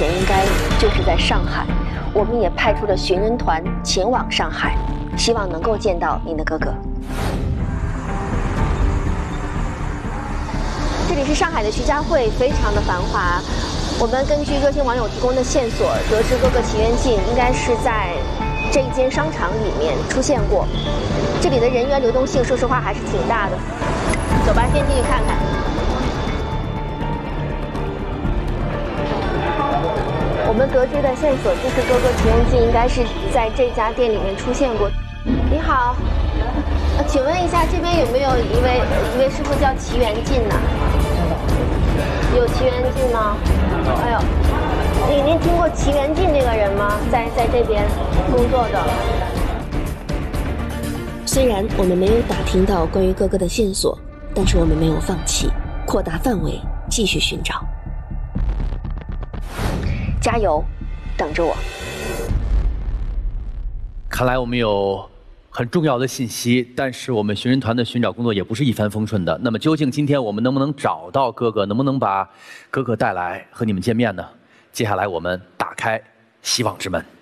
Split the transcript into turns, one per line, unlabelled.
前应该就是在上海。我们也派出了寻人团前往上海，希望能够见到您的哥哥。这里是上海的徐家汇，非常的繁华。我们根据热心网友提供的线索，得知哥哥齐元进应该是在这一间商场里面出现过。这里的人员流动性，说实话还是挺大的。走吧，先进去看看。我们得知的线索就是哥哥齐元进应该是在这家店里面出现过。你好，请问一下，这边有没有一位师傅叫齐元进呢？有齐元进吗？哎呦，您听过齐元进这个人吗？在这边工作的。虽然我们没有打听到关于哥哥的线索，但是我们没有放弃，扩大范围，继续寻找。加油，等着我。
看来我们有很重要的信息，但是我们寻人团的寻找工作也不是一帆风顺的。那么究竟今天我们能不能找到哥哥，能不能把哥哥带来和你们见面呢？接下来我们打开希望之门。